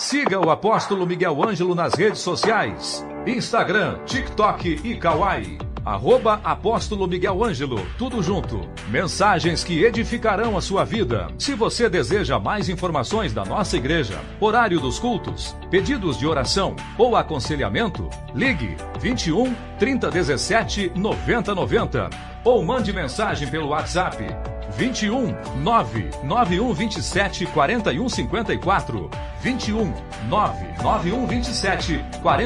Siga o Apóstolo Miguel Ângelo nas redes sociais: Instagram, TikTok e Kawai. @Apóstolo Miguel Ângelo, tudo junto. Mensagens que edificarão a sua vida. Se você deseja mais informações da nossa igreja, horário dos cultos, pedidos de oração ou aconselhamento, ligue 21 3017 9090 ou mande mensagem pelo WhatsApp 21 99127 4154, 21 99127 4154.